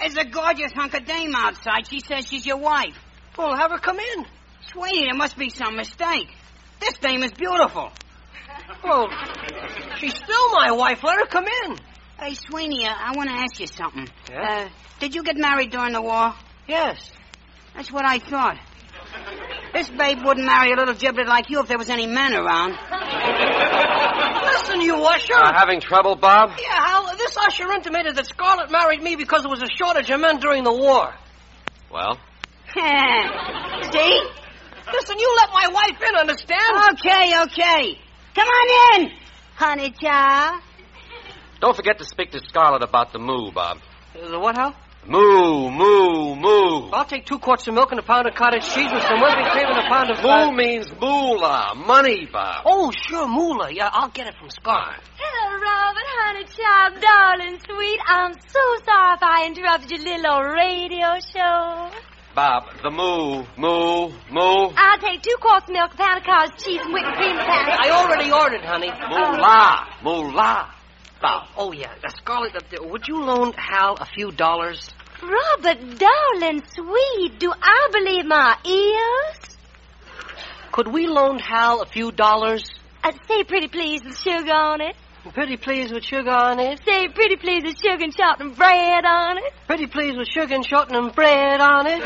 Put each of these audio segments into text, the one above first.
There's a gorgeous hunk of dame outside. She says she's your wife. Well, have her come in. Sweetie, there must be some mistake. This dame is beautiful. Well, she's still my wife. Let her come in. Hey, Sweeney, I want to ask you something. Yeah? Did you get married during the war? Yes. That's what I thought. This babe wouldn't marry a little giblet like you if there was any men around. Listen, you usher. Having trouble, Bob? Yeah, Hal, this usher intimated that Scarlett married me because there was a shortage of men during the war. Well? See? Listen, you let my wife in, understand? Okay. Come on in, honey child. Don't forget to speak to Scarlett about the moo, Bob. The what, Hal? Moo. I'll take 2 quarts of milk and a pound of cottage cheese with some whipping cream and a pound of... Moo means moolah, money, Bob. Oh, sure, moolah. Yeah, I'll get it from Scarlett. Hello, Robin, honey child, darling, sweet. I'm so sorry if I interrupted your little old radio show. Bob, the moo. I'll take 2 quarts of milk, a pound of cottage cheese, and whipping cream and I already ordered, honey. Moolah. Bob. Oh, yeah. Scarlett, would you loan Hal a few dollars? Robert, darling, sweet, do I believe my ears? Could we loan Hal a few dollars? Say pretty please with sugar on it. Pretty please with sugar on it. Say pretty please with sugar and shortening bread on it. Pretty please with sugar and shortening bread on it.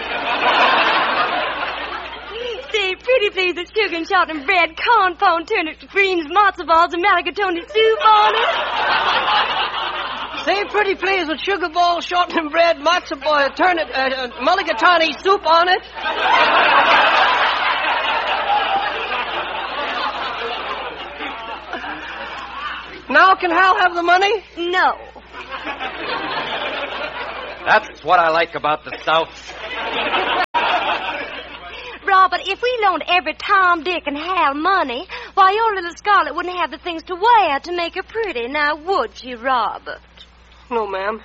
Say pretty please with sugar and shortening bread, corn pone, turnips, greens, matzo balls, and mulligatawny soup on it. Say pretty please with sugar balls, shortening bread, matzo ball, turnip, mulligatawny soup on it. Now can Hal have the money? No. That's what I like about the South. Robert, if we loaned every Tom, Dick, and Hal money, why, your little Scarlett wouldn't have the things to wear to make her pretty, now would she, Robert? No, ma'am.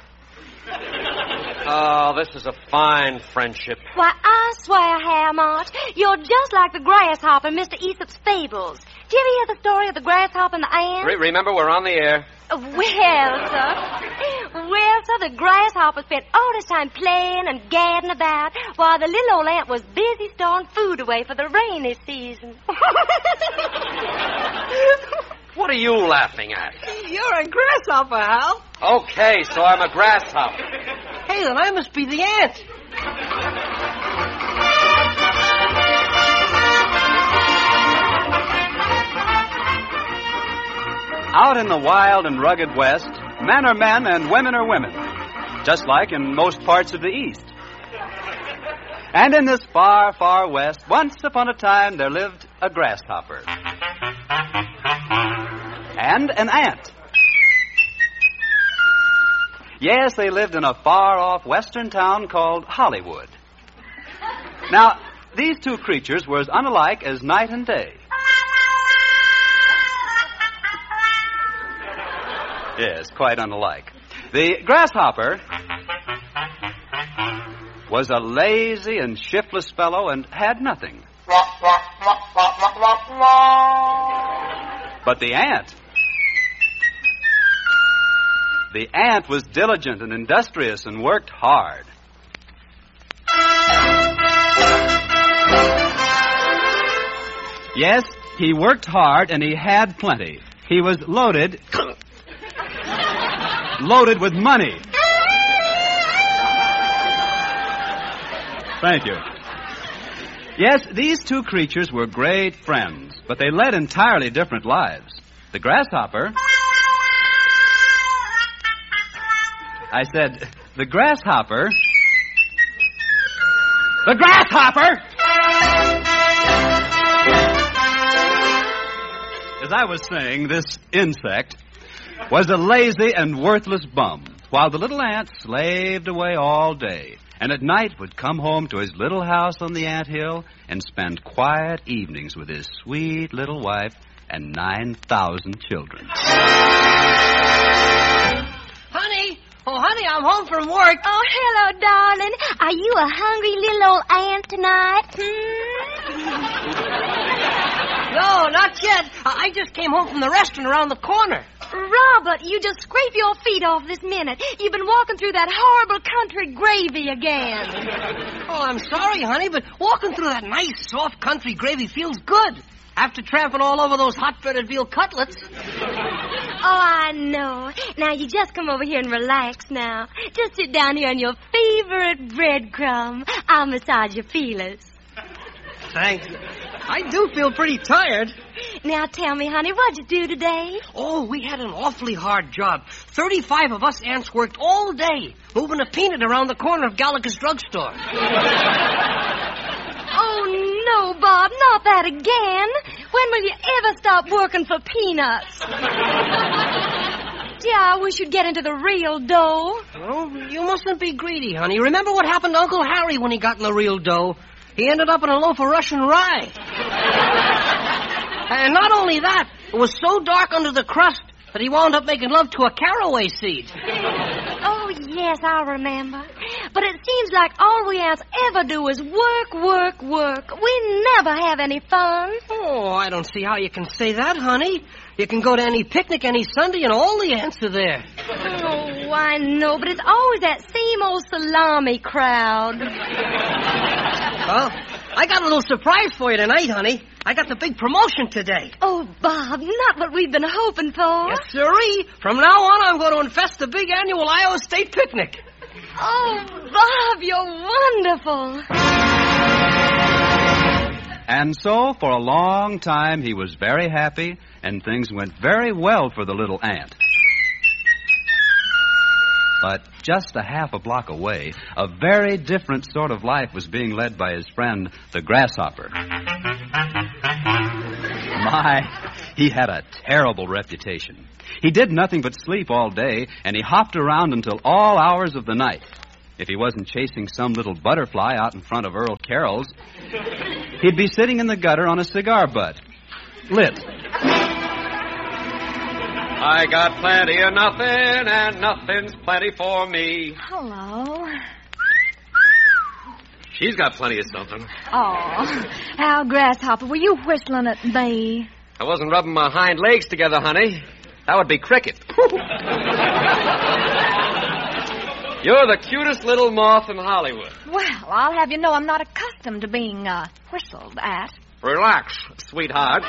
Oh, this is a fine friendship. Why, I swear, Hammond, you're just like the grasshopper in Mr. Aesop's fables. Did you ever hear the story of the grasshopper and the ant? Remember, we're on the air. Well, sir, the grasshopper spent all his time playing and gadding about while the little old ant was busy storing food away for the rainy season. What are you laughing at? You're a grasshopper, Hal. Okay, so I'm a grasshopper. Hey, then I must be the ant. Out in the wild and rugged West, men are men and women are women, just like in most parts of the East. And in this far, far West, once upon a time, there lived a grasshopper and an ant. Yes, they lived in a far-off western town called Hollywood. Now, these two creatures were as unlike as night and day. Yes, quite unlike. The grasshopper was a lazy and shiftless fellow and had nothing. But the ant was diligent and industrious and worked hard. Yes, he worked hard and he had plenty. He was loaded with money. Thank you. Yes, these two creatures were great friends, but they led entirely different lives. The grasshopper... I said, the grasshopper... The grasshopper! As I was saying, this insect was a lazy and worthless bum, while the little ant slaved away all day, and at night would come home to his little house on the anthill and spend quiet evenings with his sweet little wife and 9,000 children. Honey, I'm home from work. Oh, hello, darling. Are you a hungry little old ant tonight? No, not yet. I just came home from the restaurant around the corner. Robert, but you just scrape your feet off this minute. You've been walking through that horrible country gravy again. Oh, I'm sorry, honey, but walking through that nice, soft country gravy feels good. After tramping all over those hot-breaded veal cutlets. Oh, I know. Now, you just come over here and relax now. Just sit down here on your favorite breadcrumb. I'll massage your feelers. Thanks. I do feel pretty tired. Now, tell me, honey, what'd you do today? Oh, we had an awfully hard job. 35 of us ants worked all day, moving a peanut around the corner of Gallagher's drugstore. Oh, no, Bob, not that again. When will you ever stop working for peanuts? Gee, I wish you'd get into the real dough. Oh, you mustn't be greedy, honey. Remember what happened to Uncle Harry when he got in the real dough? He ended up in a loaf of Russian rye. And not only that, it was so dark under the crust that he wound up making love to a caraway seed. Oh, yes, I remember. But it seems like all we ants ever do is work, work, work. We never have any fun. Oh, I don't see how you can say that, honey. You can go to any picnic any Sunday and all the ants are there. Oh, I know, but it's always that same old salami crowd. Well, I got a little surprise for you tonight, honey. I got the big promotion today. Oh, Bob, not what we've been hoping for. Yes, sirree. From now on, I'm going to infest the big annual Iowa State picnic. Oh, Bob, you're wonderful. And so, for a long time, he was very happy, and things went very well for the little ant. But just a half a block away, a very different sort of life was being led by his friend, the grasshopper. My, he had a terrible reputation. He did nothing but sleep all day, and he hopped around until all hours of the night. If he wasn't chasing some little butterfly out in front of Earl Carroll's, he'd be sitting in the gutter on a cigar butt, lit. I got plenty of nothing, and nothing's plenty for me. Hello. She's got plenty of something. Oh, Hal Grasshopper, were you whistling at me? I wasn't rubbing my hind legs together, honey. That would be cricket. You're the cutest little moth in Hollywood. Well, I'll have you know I'm not accustomed to being whistled at. Relax, sweetheart.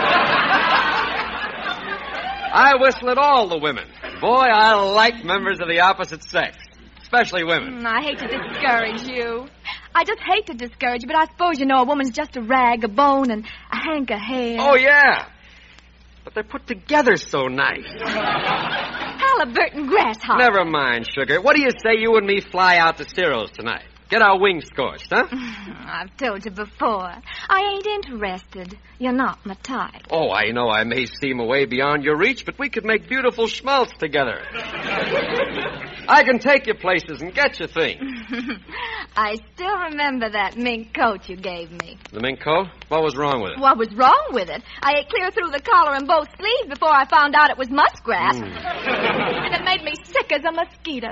I whistle at all the women. Boy, I like members of the opposite sex, especially women. I hate to discourage you. I just hate to discourage you, but I suppose you know a woman's just a rag, a bone, and a hank of hair. Oh, yeah. But they're put together so nice. Halliburton Grasshopper. Never mind, sugar. What do you say you and me fly out to Ciro's tonight? Get our wings scorched, huh? I've told you before. I ain't interested. You're not my type. Oh, I know I may seem away beyond your reach, but we could make beautiful schmelz together. I can take you places and get you things. I still remember that mink coat you gave me. The mink coat? What was wrong with it? What was wrong with it? I ate clear through the collar and both sleeves before I found out it was muskrat. And it made me sick as a mosquito.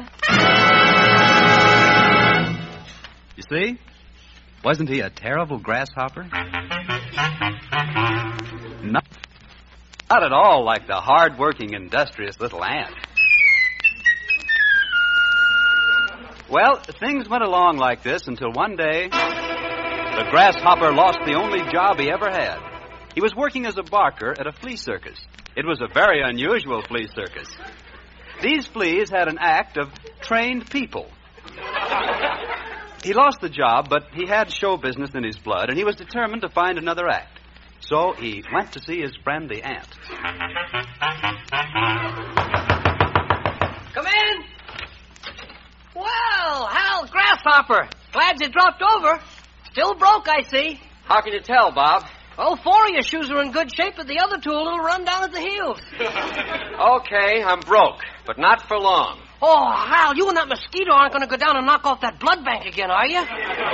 You see? Wasn't he a terrible grasshopper? Not at all like the hard-working, industrious little ant. Well, things went along like this until one day the grasshopper lost the only job he ever had. He was working as a barker at a flea circus. It was a very unusual flea circus. These fleas had an act of trained people. He lost the job, but he had show business in his blood, and he was determined to find another act. So he went to see his friend the ant. Come in. Well, Hal Grasshopper. Glad you dropped over. Still broke, I see. How can you tell, Bob? Well, 4 of your shoes are in good shape, but the other 2 a little run down at the heels. Okay, I'm broke, but not for long. Oh, Hal, you and that mosquito aren't going to go down and knock off that blood bank again, are you?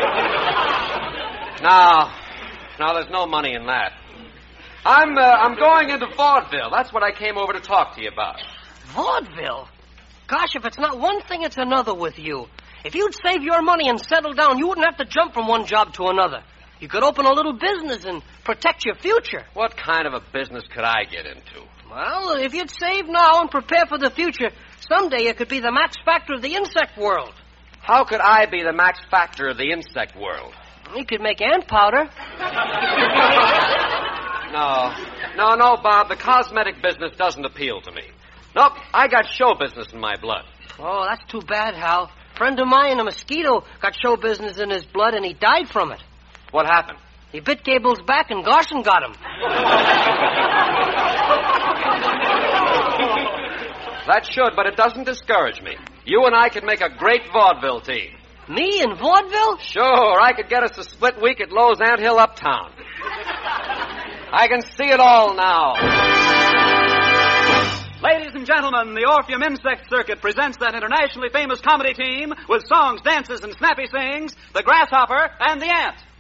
No, there's no money in that. I'm going into vaudeville. That's what I came over to talk to you about. Vaudeville? Gosh, if it's not one thing, it's another with you. If you'd save your money and settle down, you wouldn't have to jump from one job to another. You could open a little business and protect your future. What kind of a business could I get into? Well, if you'd save now and prepare for the future, someday you could be the Max Factor of the insect world. How could I be the Max Factor of the insect world? You could make ant powder. No, Bob. The cosmetic business doesn't appeal to me. Nope, I got show business in my blood. Oh, that's too bad, Hal. A friend of mine, a mosquito, got show business in his blood, and he died from it. What happened? He bit Gable's back, and Garson got him. That should, but it doesn't discourage me. You and I could make a great vaudeville team. Me in vaudeville? Sure, I could get us a split week at Lowe's Ant Hill Uptown. I can see it all now. Ladies and gentlemen, the Orpheum Insect Circuit presents that internationally famous comedy team with songs, dances, and snappy sings, The Grasshopper and the Ant.